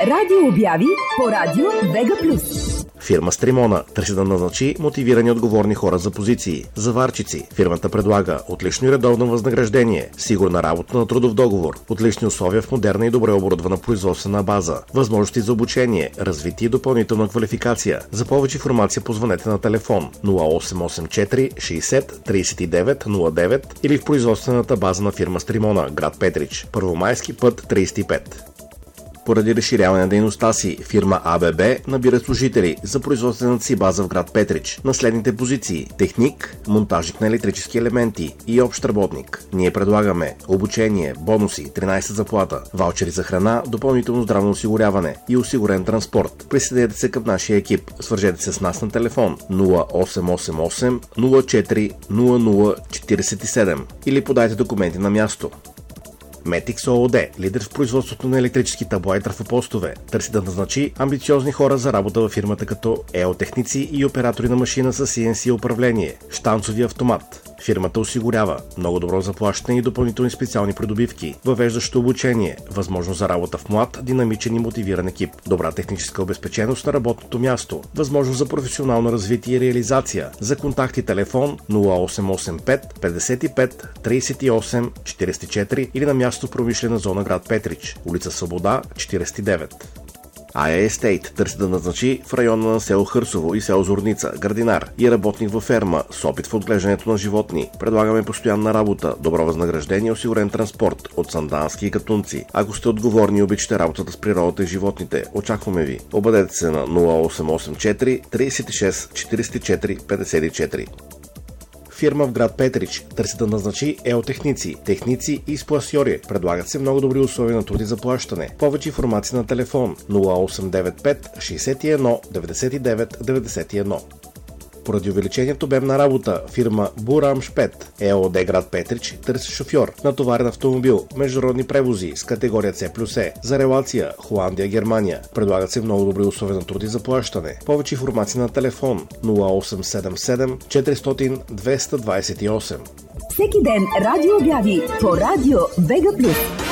Радио обяви по радио Вега Плюс. Фирма Стримона търси да назначи мотивирани отговорни хора за позиции. Заварчици. Фирмата предлага отлично и редовно възнаграждение, сигурна работа на трудов договор, отлични условия в модерна и добре оборудвана производствена база, възможности за обучение, развитие и допълнителна квалификация. За повече информация позвънете на телефон 0884 60 39 09 или в производствената база на фирма Стримона, град Петрич, Първомайски път 35. Поради разширяване на дейността си, фирма АББ набира служители за производствената си база в град Петрич на следните позиции: техник, монтажник на електрически елементи и общ работник. Ние предлагаме обучение, бонуси, 13 заплата, ваучери за храна, допълнително здравно осигуряване и осигурен транспорт. Присъединете се към нашия екип. Свържете се с нас на телефон 0888 04 0047 или подайте документи на място. Метикс ООД, лидер в производството на електрически табла и трафопостове, търси да назначи амбициозни хора за работа във фирмата като ЕО-техници и оператори на машина с CNC управление, щанцови автомат. Фирмата осигурява много добро заплащане и допълнителни специални придобивки, въвеждащо обучение, възможност за работа в млад, динамичен и мотивиран екип, добра техническа обезпеченост на работното място, възможност за професионално развитие и реализация. За контакти телефон 0885 55 38 44 или на място в промишлена зона град Петрич, улица Свобода 49. АЯ Естейт търси да назначи в района на село Хърсово и село Зорница градинар и работник във ферма с опит в отглеждането на животни. Предлагаме постоянна работа, добро възнаграждение и осигурен транспорт от Сандански и Катунци. Ако сте отговорни и обичате работата с природата и животните, очакваме ви. Обадете се на 0884 36 44 54. Фирма в град Петрич търси да назначи ЕО-техници, техници и спласьори. Предлагат се много добри условия на труд и заплащане. Повече информация на телефон 0895 61 99 91. Поради увеличеният обем на работа, фирма Бурамшпет ЕОД град Петрич търси шофьор, натоварен автомобил, международни превози с категория C+E за релация Холандия-Германия. Предлагат се много добри условия на труд и заплащане. Повече информация на телефон 0877 400 228. Всеки ден радио обяви по радио Вега Плюс.